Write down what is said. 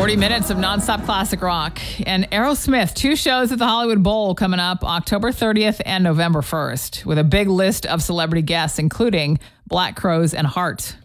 40 minutes of nonstop classic rock. And Aerosmith, 2 shows at the Hollywood Bowl coming up October 30th and November 1st, with a big list of celebrity guests, including Black Crowes and Heart.